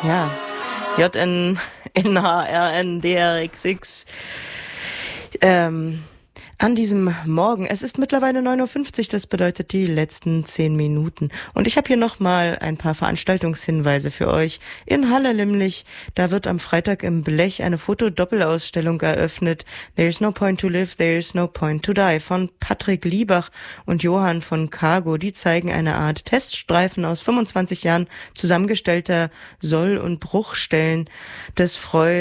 Ja, JNNHRNDRXX. An diesem Morgen, es ist mittlerweile 9:50 Uhr, das bedeutet die letzten 10 Minuten. Und ich habe hier nochmal ein paar Veranstaltungshinweise für euch. In Halle nämlich, da wird am Freitag im Blech eine Fotodoppelausstellung eröffnet. There's no point to live, there's no point to die von Patrick Liebach und Johann von Cargo. Die zeigen eine Art Teststreifen aus 25 Jahren zusammengestellter Soll- und Bruchstellen des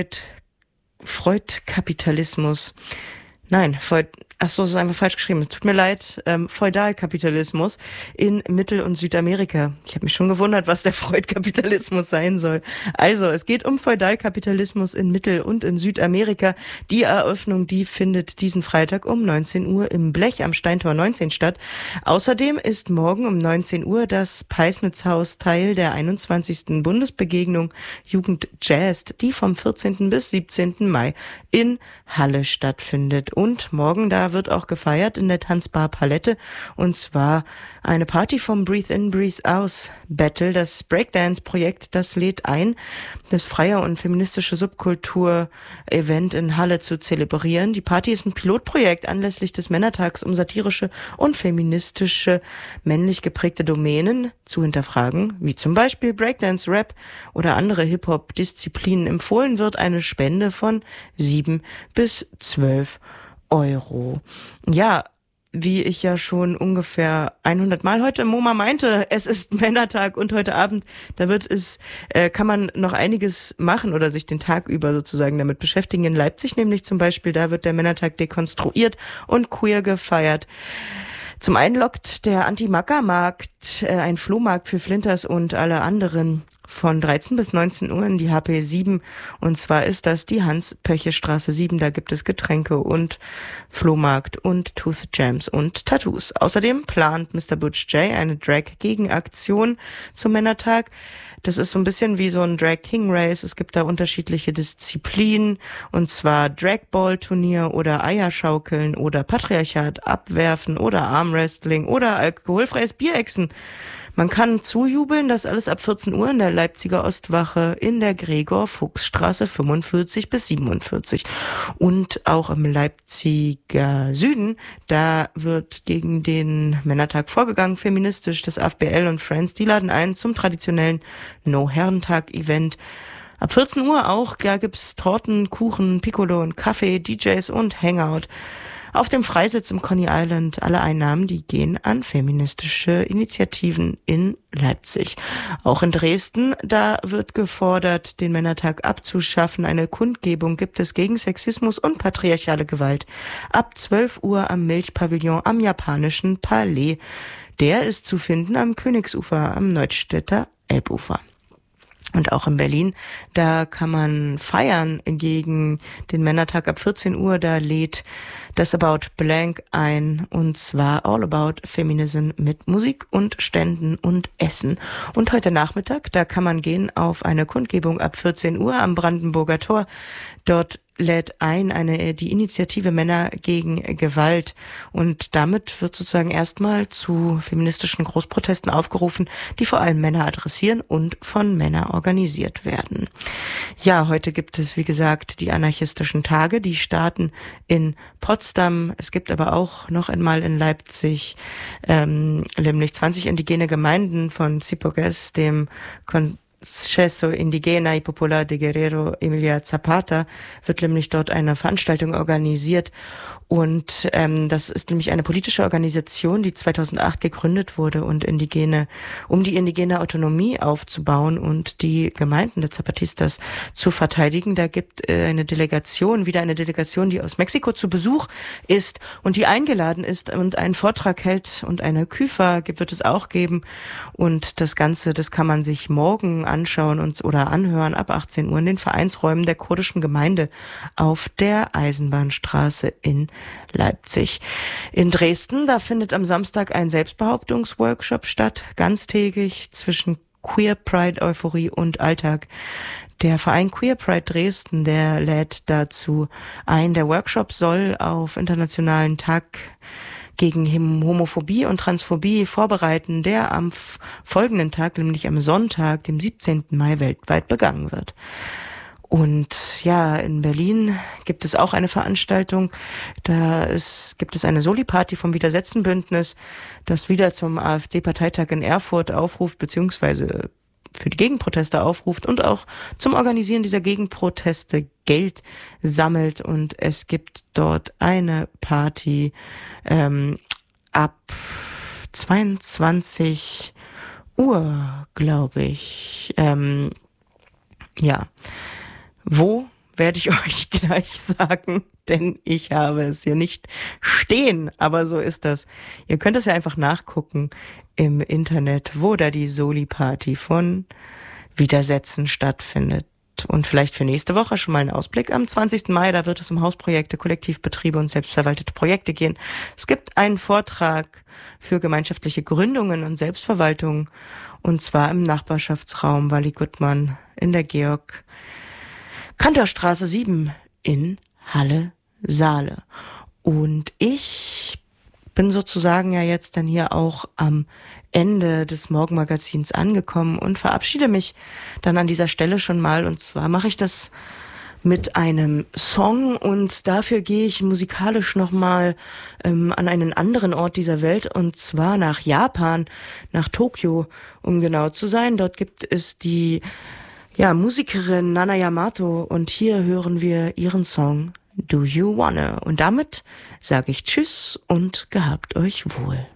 Freud-Kapitalismus. Nein, es ist einfach falsch geschrieben. Tut mir leid. Feudalkapitalismus in Mittel- und Südamerika. Ich habe mich schon gewundert, was der Freud-Kapitalismus sein soll. Also, es geht um Feudalkapitalismus in Mittel- und in Südamerika. Die Eröffnung, die findet diesen Freitag um 19 Uhr im Blech am Steintor 19 statt. Außerdem ist morgen um 19 Uhr das Peisnitzhaus Teil der 21. Bundesbegegnung Jugend Jazz, die vom 14. bis 17. Mai in Halle stattfindet. Und morgen, da wird auch gefeiert in der Tanzbar Palette, und zwar eine Party vom Breathe In, Breathe Out Battle. Das Breakdance-Projekt, das lädt ein, das freie und feministische Subkultur-Event in Halle zu zelebrieren. Die Party ist ein Pilotprojekt anlässlich des Männertags, um satirische und feministische, männlich geprägte Domänen zu hinterfragen, wie zum Beispiel Breakdance, Rap oder andere Hip-Hop-Disziplinen. Empfohlen wird eine Spende von 7 bis 12 Euro. Ja, wie ich ja schon ungefähr 100 Mal heute im MoMA meinte, es ist Männertag und heute Abend, kann man noch einiges machen oder sich den Tag über sozusagen damit beschäftigen. In Leipzig nämlich zum Beispiel, da wird der Männertag dekonstruiert und queer gefeiert. Zum einen lockt der Anti-Macker-Markt, ein Flohmarkt für Flinters und alle anderen, von 13 bis 19 Uhr in die HP 7. Und zwar ist das die Hans-Pöche-Straße 7. Da gibt es Getränke und Flohmarkt und Tooth Jams und Tattoos. Außerdem plant Mr. Butch J eine Drag-Gegenaktion zum Männertag. Das ist so ein bisschen wie so ein Drag King Race. Es gibt da unterschiedliche Disziplinen, und zwar Dragball-Turnier oder Eierschaukeln oder Patriarchat abwerfen oder Armwrestling oder alkoholfreies Bierechsen. Man kann zujubeln, das alles ab 14 Uhr in der Leipziger Ostwache in der Gregor-Fuchs-Straße 45 bis 47. Und auch im Leipziger Süden, da wird gegen den Männertag vorgegangen, feministisch. Das AfBL und Friends, die laden ein zum traditionellen No-Herrentag-Event. Ab 14 Uhr auch, da gibt's Torten, Kuchen, Piccolo und Kaffee, DJs und Hangout. Auf dem Freisitz im Coney Island, alle Einnahmen, die gehen an feministische Initiativen in Leipzig. Auch in Dresden, da wird gefordert, den Männertag abzuschaffen. Eine Kundgebung gibt es gegen Sexismus und patriarchale Gewalt. Ab 12 Uhr am Milchpavillon am Japanischen Palais. Der ist zu finden am Königsufer, am Neustädter Elbufer. Und auch in Berlin, da kann man feiern gegen den Männertag ab 14 Uhr. Da lädt das About Blank ein, und zwar All About Feminism mit Musik und Ständen und Essen. Und heute Nachmittag, da kann man gehen auf eine Kundgebung ab 14 Uhr am Brandenburger Tor. Dort lädt ein die Initiative Männer gegen Gewalt, und damit wird sozusagen erstmal zu feministischen Großprotesten aufgerufen, die vor allem Männer adressieren und von Männern organisiert werden. Ja, heute gibt es, wie gesagt, die anarchistischen Tage, die starten in Potsdam. Es gibt aber auch noch einmal in Leipzig nämlich 20 indigene Gemeinden von Cipogues, dem Congreso Indigena y Popular de Guerrero Emilia Zapata, wird nämlich dort eine Veranstaltung organisiert. Und das ist nämlich eine politische Organisation, die 2008 gegründet wurde, um die indigene Autonomie aufzubauen und die Gemeinden der Zapatistas zu verteidigen. Da gibt eine Delegation, die aus Mexiko zu Besuch ist und die eingeladen ist und einen Vortrag hält, und eine Küfer wird es auch geben. Und das Ganze, das kann man sich morgen anschauen oder anhören ab 18 Uhr in den Vereinsräumen der kurdischen Gemeinde auf der Eisenbahnstraße in Leipzig. In Dresden, da findet am Samstag ein Selbstbehauptungsworkshop statt, ganztägig zwischen Queer Pride, Euphorie und Alltag. Der Verein Queer Pride Dresden, der lädt dazu ein. Der Workshop soll auf Internationalen Tag gegen Homophobie und Transphobie vorbereiten, der am folgenden Tag, nämlich am Sonntag, dem 17. Mai, weltweit begangen wird. Und ja, in Berlin gibt es auch eine Veranstaltung. Gibt es eine Soli-Party vom Widersetzenbündnis, das wieder zum AfD-Parteitag in Erfurt aufruft, beziehungsweise für die Gegenproteste aufruft und auch zum Organisieren dieser Gegenproteste Geld sammelt. Und es gibt dort eine Party ab 22 Uhr, glaube ich. Ja. Wo, werde ich euch gleich sagen, denn ich habe es hier nicht stehen, aber so ist das. Ihr könnt es ja einfach nachgucken im Internet, wo da die Soli-Party von Widersetzen stattfindet. Und vielleicht für nächste Woche schon mal ein Ausblick. Am 20. Mai, da wird es um Hausprojekte, Kollektivbetriebe und selbstverwaltete Projekte gehen. Es gibt einen Vortrag für gemeinschaftliche Gründungen und Selbstverwaltung, und zwar im Nachbarschaftsraum Walli Guttmann in der Georg-Kantor-Straße 7 in Halle-Saale. Und ich bin sozusagen ja jetzt dann hier auch am Ende des Morgenmagazins angekommen und verabschiede mich dann an dieser Stelle schon mal. Und zwar mache ich das mit einem Song, und dafür gehe ich musikalisch nochmal an einen anderen Ort dieser Welt, und zwar nach Japan, nach Tokio, um genau zu sein. Dort gibt es die Musikerin Nana Yamato, und hier hören wir ihren Song Do You Wanna? Und damit sage ich Tschüss und gehabt euch wohl.